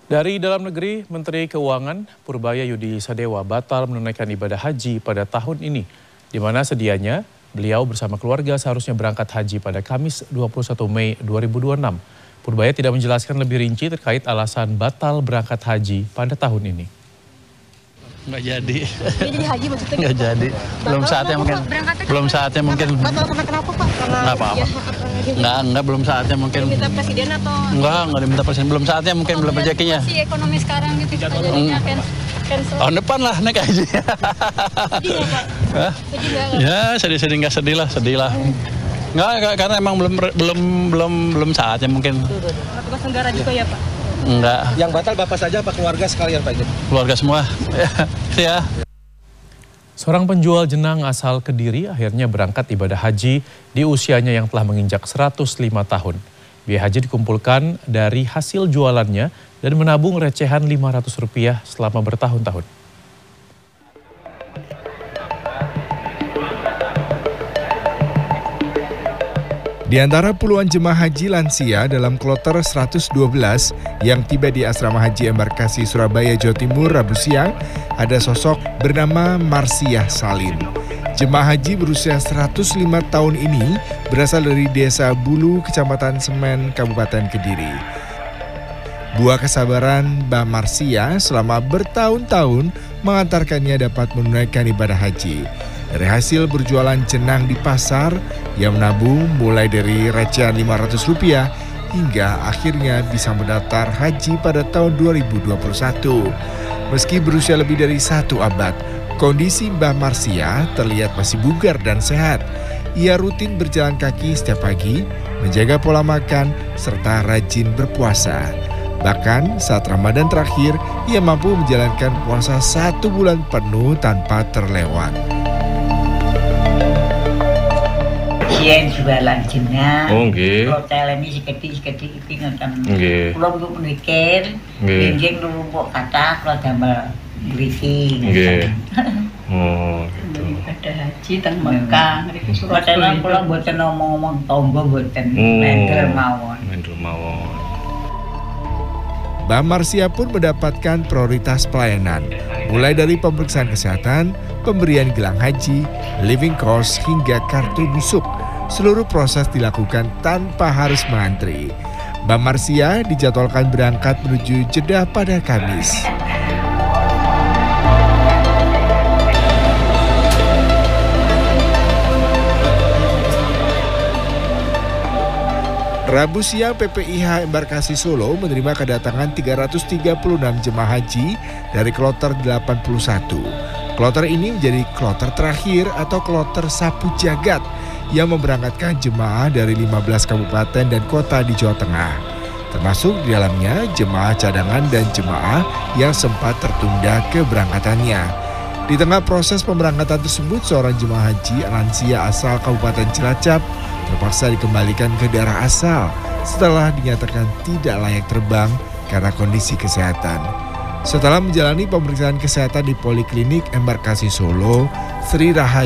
Dari dalam negeri, Menteri Keuangan Purbaya Yudi Sadewa batal menunaikan ibadah haji pada tahun ini, di mana sedianya beliau bersama keluarga seharusnya berangkat haji pada Kamis 21 Mei 2026. Purbaya tidak menjelaskan lebih rinci terkait alasan batal berangkat haji pada tahun ini. Nggak jadi. Jadi haji maksudnya? Nggak jadi. Belum saatnya mungkin. Belum saatnya mungkin. Batal karena kenapa Pak? Karena nggak apa-apa. Nggak, belum saatnya mungkin. Diminta presiden atau? Nggak diminta presiden. Belum saatnya mungkin, belum rezekinya. Si ekonomi sekarang gitu, jadinya cancel. Tahun depan lah naik haji. Sedih nggak Pak? Sedih nggak? Ya sedih nggak sedih lah. Nggak, karena emang belum saatnya mungkin. Tugas negara juga ya Pak? Enggak. Yang batal Bapak saja apa keluarga sekalian Pak? Keluarga semua. Ya. Seorang penjual jenang asal Kediri akhirnya berangkat ibadah haji di usianya yang telah menginjak 105 tahun. Biaya haji dikumpulkan dari hasil jualannya dan menabung recehan Rp500 selama bertahun-tahun. Di antara puluhan jemaah haji lansia dalam kloter 112 yang tiba di Asrama Haji Embarkasi Surabaya, Jawa Timur, Rabu siang, ada sosok bernama Marsiah Salim. Jemaah haji berusia 105 tahun ini berasal dari Desa Bulu, Kecamatan Semen, Kabupaten Kediri. Buah kesabaran Mbah Marsiah selama bertahun-tahun mengantarkannya dapat menunaikan ibadah haji. Dari hasil berjualan jenang di pasar, ia menabung mulai dari recehan Rp500 hingga akhirnya bisa mendaftar haji pada tahun 2021. Meski berusia lebih dari 1 abad, kondisi Mbah Marsiah terlihat masih bugar dan sehat. Ia rutin berjalan kaki setiap pagi, menjaga pola makan, serta rajin berpuasa. Bahkan saat Ramadan terakhir, ia mampu menjalankan puasa 1 bulan penuh tanpa terlewat. Yen jualan jenang. Oh, nggih. Kalau telemi siketi ngoten. Nggih. Kula niku mikir, nggih numpuk kathah kula damel mriki. Nggih. Oh, gitu. Ada haji teng Mekah ngriki Surabaya. Kula mboten ngomong-ngomong tangga mboten, mendel mawon. Mbah Marsiah pun mendapatkan prioritas pelayanan, mulai dari pemeriksaan kesehatan, pemberian gelang haji, living course, hingga kartu busuk. Seluruh proses dilakukan tanpa harus mengantri. Mbah Marsiah dijadwalkan berangkat menuju Jeddah pada Kamis. Rabu siang PPIH Embarkasi Solo menerima kedatangan 336 jemaah haji dari kloter 81. Kloter ini menjadi kloter terakhir atau kloter sapu jagat yang memberangkatkan jemaah dari 15 kabupaten dan kota di Jawa Tengah. Termasuk di dalamnya jemaah cadangan dan jemaah yang sempat tertunda keberangkatannya. Di tengah proses pemberangkatan tersebut, seorang jemaah haji lansia asal Kabupaten Cilacap terpaksa dikembalikan ke daerah asal setelah dinyatakan tidak layak terbang karena kondisi kesehatan. Setelah menjalani pemeriksaan kesehatan di Poliklinik Embarkasi Solo, Sri Rahayu